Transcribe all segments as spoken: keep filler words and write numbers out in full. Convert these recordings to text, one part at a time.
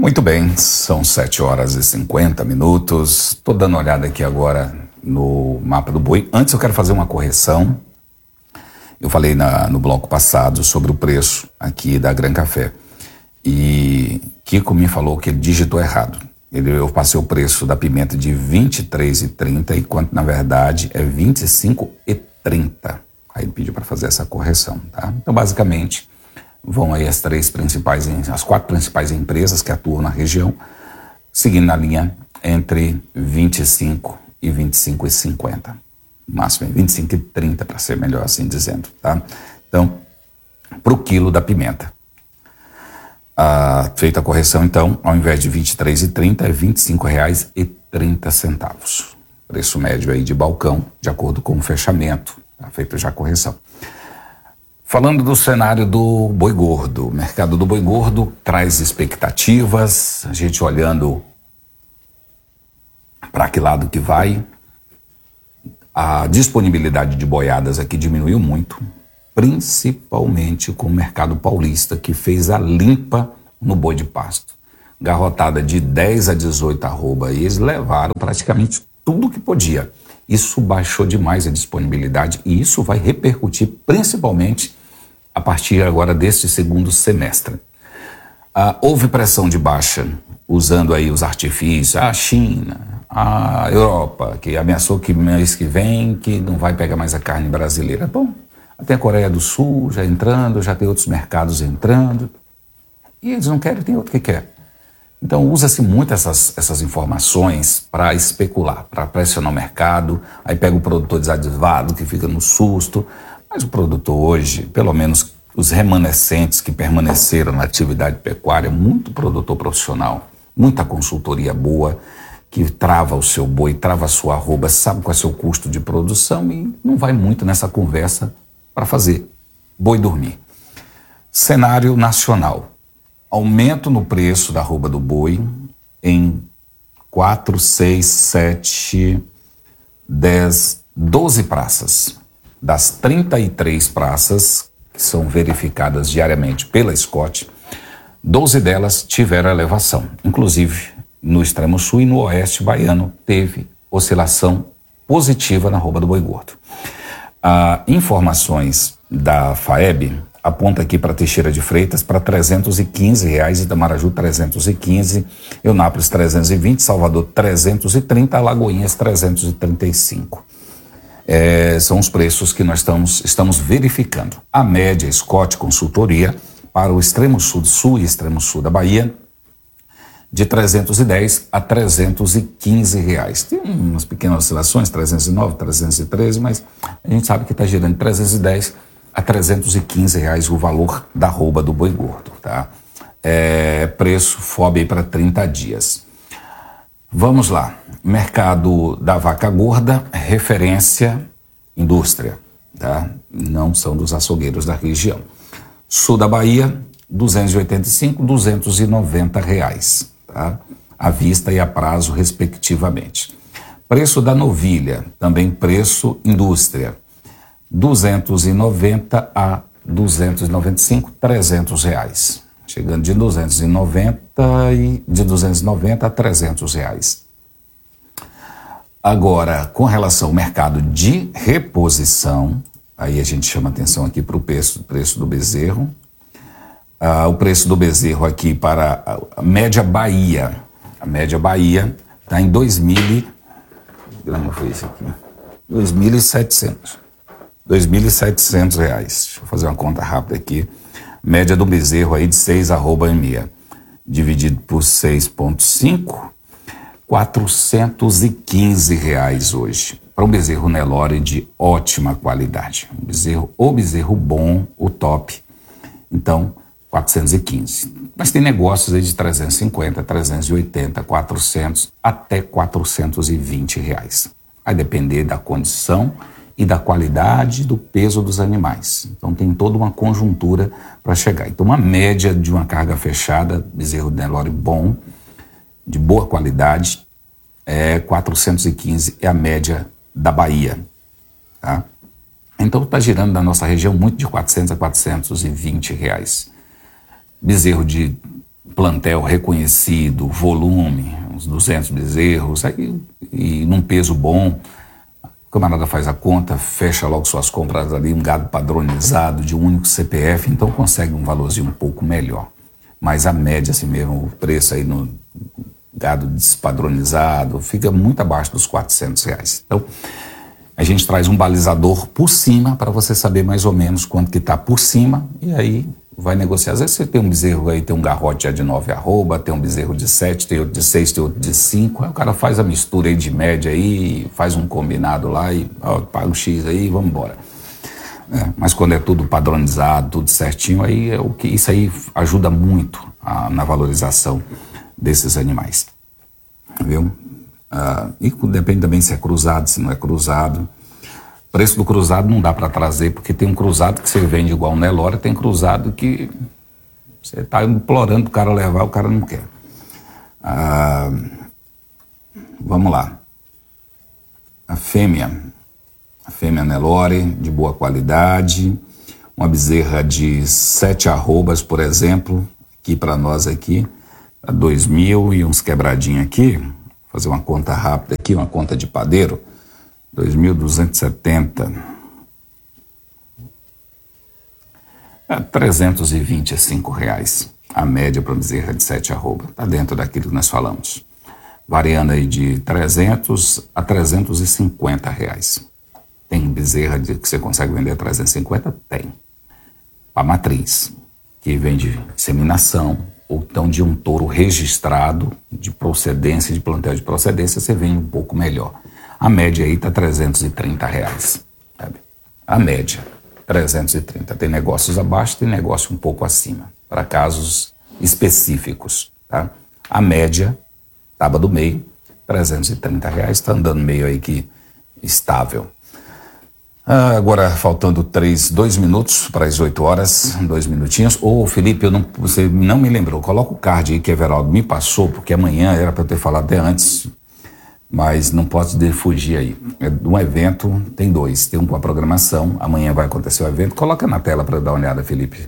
Muito bem, são sete horas e cinquenta minutos. Estou dando uma olhada aqui agora no mapa do boi. Antes eu quero fazer uma correção. Eu falei na, no bloco passado sobre o preço aqui da Gran Café. E Kiko me falou que ele digitou errado. Ele, eu passei o preço da pimenta de vinte e três reais e trinta centavos, enquanto na verdade é vinte e cinco reais e trinta centavos. Aí ele pediu para fazer essa correção, tá? Então basicamente vão aí as três principais, as quatro principais empresas que atuam na região, seguindo na linha entre vinte e cinco e vinte e cinco reais e cinquenta centavos. O máximo é vinte e cinco reais e trinta centavos, para ser melhor assim dizendo, tá? Então, para o quilo da pimenta. Ah, feita a correção, então, ao invés de vinte e três reais e trinta centavos, é vinte e cinco reais e trinta centavos. Preço médio aí de balcão, de acordo com o fechamento. Tá feita já a correção. Falando do cenário do boi gordo, o mercado do boi gordo traz expectativas, a gente olhando para que lado que vai. A disponibilidade de boiadas aqui diminuiu muito, principalmente com o mercado paulista, que fez a limpa no boi de pasto. Garrotada de dez a dezoito arroba, e eles levaram praticamente tudo que podia. Isso baixou demais a disponibilidade e isso vai repercutir principalmente a partir agora deste segundo semestre. Ah, houve pressão de baixa, usando aí os artifícios, a China, a Europa, que ameaçou que mês que vem que não vai pegar mais a carne brasileira. Bom, tem a Coreia do Sul já entrando, já tem outros mercados entrando, e eles não querem, tem outro que quer. Então usa-se muito essas, essas informações para especular, para pressionar o mercado, aí pega o produtor desadivado que fica no susto, mas o produtor hoje, pelo menos os remanescentes que permaneceram na atividade pecuária, muito produtor profissional, muita consultoria boa, que trava o seu boi, trava a sua arroba, sabe qual é o seu custo de produção e não vai muito nessa conversa para fazer boi dormir. Cenário nacional. Aumento no preço da arroba do boi em quatro, seis, sete, dez, doze praças. Das trinta e três praças que são verificadas diariamente pela Scott, doze delas tiveram elevação. Inclusive, no extremo sul e no oeste baiano, teve oscilação positiva na arroba do boi gordo. Ah, informações da FAEB aponta aqui para Teixeira de Freitas para trezentos e quinze reais, Itamaraju trezentos e quinze, Eunápolis trezentos e vinte, Salvador trezentos e trinta, Alagoinhas trezentos e trinta e cinco. É, são os preços que nós estamos, estamos verificando. A média Scott Consultoria para o extremo sul, sul e extremo sul da Bahia, de trezentos e dez a trezentos e quinze reais. Tem umas pequenas oscilações, trezentos e nove, trezentos e treze, mas a gente sabe que está girando de trezentos e dez a trezentos e quinze reais o valor da arroba do boi gordo, tá? É, preço F O B para trinta dias. Vamos lá. Mercado da vaca gorda, referência indústria, tá? Não são dos açougueiros da região. Sul da Bahia, duzentos e oitenta e cinco, duzentos e noventa reais, tá? À vista e a prazo, respectivamente. Preço da novilha, também preço indústria, duzentos e noventa a duzentos e noventa e cinco, trezentos reais. Chegando de duzentos e noventa e de duzentos e noventa a trezentos reais. Agora, com relação ao mercado de reposição, aí a gente chama atenção aqui para o preço, preço do bezerro. Ah, o preço do bezerro aqui para a média Bahia. A média Bahia está em dois mil. Que grama foi esse aqui? dois mil e setecentos. dois mil e setecentos reais. Deixa eu fazer uma conta rápida aqui. Média do bezerro aí de seis arroba e meia. Dividido por seis vírgula cinco, quatrocentos e quinze reais hoje. Para um bezerro Nelore de ótima qualidade. Um bezerro, o bezerro bom, o top. Então, quatrocentos e quinze. Mas tem negócios aí de trezentos e cinquenta, trezentos e oitenta, quatrocentos até quatrocentos e vinte reais. Vai depender da condição e da qualidade do peso dos animais. Então tem toda uma conjuntura para chegar. Então uma média de uma carga fechada, bezerro Nelore bom, de boa qualidade, é quatrocentos e quinze, é a média da Bahia, tá? Então está girando na nossa região muito de quatrocentos a quatrocentos e vinte reais. Bezerro de plantel reconhecido, volume, uns duzentos bezerros, aí, e num peso bom, o camarada faz a conta, fecha logo suas compras ali, um gado padronizado de um único C P F, então consegue um valorzinho um pouco melhor. Mas a média, assim mesmo, o preço aí no gado despadronizado, fica muito abaixo dos quatrocentos reais. Então, a gente traz um balizador por cima para você saber mais ou menos quanto que está por cima e aí vai negociar. Às vezes você tem um bezerro aí, tem um garrote já de nove arroba, tem um bezerro de sete, tem outro de seis, tem outro de cinco. Aí o cara faz a mistura aí de média aí, faz um combinado lá e ó, paga o X aí e vamos embora. É, mas quando é tudo padronizado, tudo certinho, aí é o que, isso aí ajuda muito a, na valorização desses animais. Viu? Ah, e depende também se é cruzado, se não é cruzado. O preço do cruzado não dá para trazer, porque tem um cruzado que você vende igual um Nelore, tem cruzado que você está implorando para o cara levar, o cara não quer. Ah, vamos lá. A fêmea. A fêmea Nelore, de boa qualidade, uma bezerra de sete arrobas, por exemplo, aqui para nós aqui, a dois mil e uns quebradinhos aqui, vou fazer uma conta rápida aqui, uma conta de padeiro, dois mil duzentos e setenta, é trezentos e vinte e cinco reais, a média para bezerra de sete arroba, está dentro daquilo que nós falamos, variando aí de trezentos a trezentos e cinquenta reais. Tem bezerra de, que você consegue vender a trezentos e cinquenta? Tem. A matriz, que vende inseminação, ou então de um touro registrado de procedência, de plantel de procedência, você vende um pouco melhor. A média aí está trezentos e trinta reais. Sabe? A média, trezentos e trinta. Tem negócios abaixo, tem negócio um pouco acima, para casos específicos. Tá? A média, tábua do meio, trezentos e trinta reais, está andando meio aí que estável. Ah, agora faltando três, dois minutos para as oito horas, dois minutinhos. Ô, Felipe, eu não, você não me lembrou. Coloca o card aí que Everaldo me passou, porque amanhã era para eu ter falado até antes, mas não posso fugir aí. É um evento, tem dois. Tem um com a programação, amanhã vai acontecer o evento. Coloca na tela para dar uma olhada, Felipe.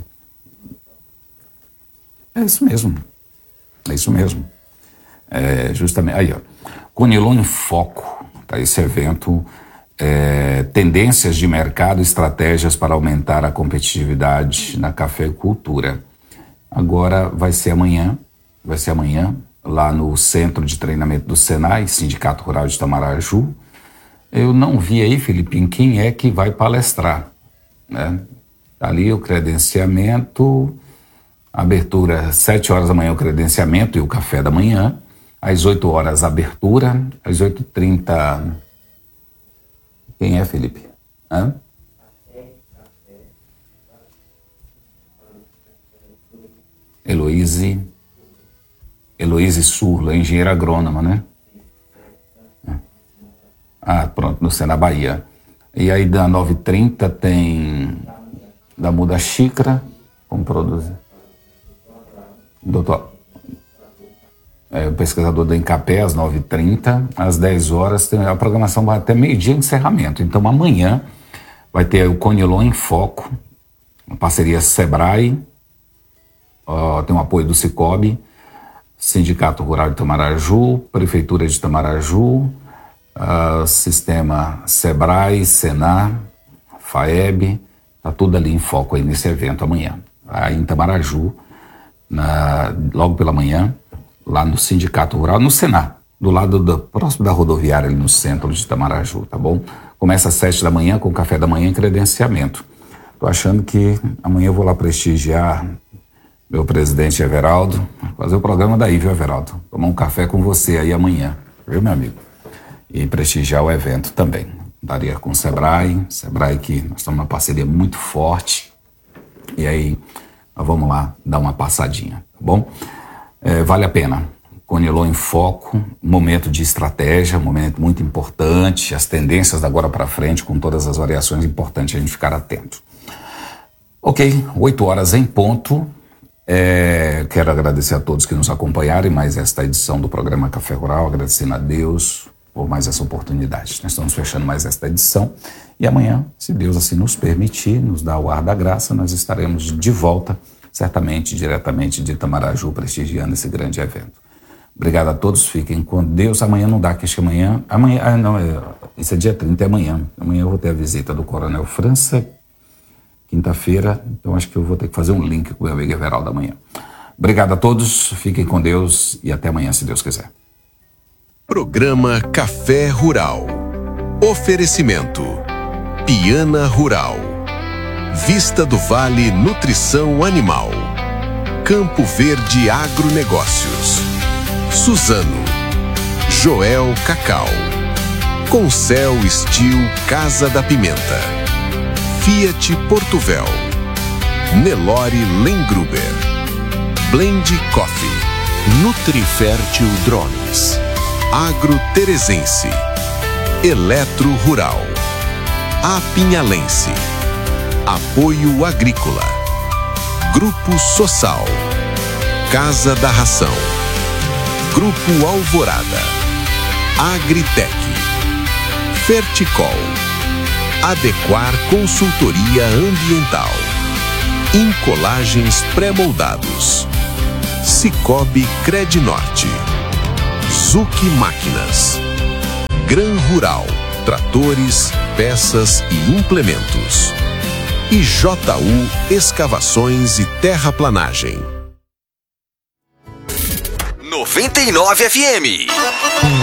É isso mesmo. É isso mesmo. É justamente. Aí, ó. Conilon em Foco, tá? Esse evento. É, tendências de mercado, estratégias para aumentar a competitividade na cafeicultura. Agora vai ser amanhã, vai ser amanhã, lá no Centro de Treinamento do Senai, Sindicato Rural de Itamaraju. Eu não vi aí, Felipe, quem é que vai palestrar, né? Tá ali o credenciamento, abertura, sete horas da manhã o credenciamento e o café da manhã, às oito horas a abertura, às oito e trinta... Quem é, Felipe? Hã? Heloíse. Heloíse Surla, engenheira agrônoma, né? Ah, pronto, no Sena Bahia. E aí da nove e trinta tem da Muda Xícara, como produz? Doutor. É, o pesquisador da Encapé, às nove e trinta, às dez horas, tem, a programação vai até meio-dia de encerramento. Então, amanhã vai ter o Conilon em Foco, uma parceria Sebrae, ó, tem o apoio do Cicobi, Sindicato Rural de Itamaraju, Prefeitura de Itamaraju, uh, Sistema Sebrae, Senar, FAEB, tá tudo ali em foco aí nesse evento amanhã. Aí em Itamaraju, na, logo pela manhã, lá no Sindicato Rural, no Senar, do lado do, próximo da rodoviária, ali no centro de Itamaraju, tá bom? Começa às sete da manhã com café da manhã e credenciamento. Tô achando que amanhã eu vou lá prestigiar meu presidente Everaldo, fazer o programa daí, viu, Everaldo? Tomar um café com você aí amanhã, viu, meu amigo? E prestigiar o evento também. Daria com o Sebrae, Sebrae que nós estamos numa parceria muito forte, e aí nós vamos lá dar uma passadinha, tá bom? É, vale a pena. Conilon em Foco, momento de estratégia, um momento muito importante, as tendências da agora para frente, com todas as variações, importante a gente ficar atento. Ok, oito horas em ponto. É, quero agradecer a todos que nos acompanharam em mais esta edição do programa Café Rural, agradecendo a Deus por mais essa oportunidade. Nós estamos fechando mais esta edição e amanhã, se Deus assim nos permitir, nos dar o ar da graça, nós estaremos de volta certamente diretamente de Itamaraju, prestigiando esse grande evento. Obrigado a todos, fiquem com Deus. Amanhã não dá, que acho que amanhã... amanhã ah, não, é, isso é dia trinta, é amanhã. Amanhã eu vou ter a visita do Coronel França, quinta-feira, então acho que eu vou ter que fazer um link com o meu amigo Everaldo amanhã. Obrigado a todos, fiquem com Deus e até amanhã, se Deus quiser. Programa Café Rural. Oferecimento Piana Rural, Vista do Vale Nutrição Animal, Campo Verde Agronegócios, Suzano, Joel Cacau, Concel Steel Casa da Pimenta, Fiat Portuvel, Nelore Lengruber, Blend Coffee, Nutrifértil Drones, Agro Teresense, Eletro Rural, Apinhalense, Apoio Agrícola, Grupo Sossal, Casa da Ração, Grupo Alvorada, Agritec, Ferticol, Adequar Consultoria Ambiental, Incolagens Pré-Moldados, Cicobi Credinorte, Zuc Máquinas, Gran Rural, tratores, peças e implementos, e J U Escavações e Terraplanagem. noventa e nove F M.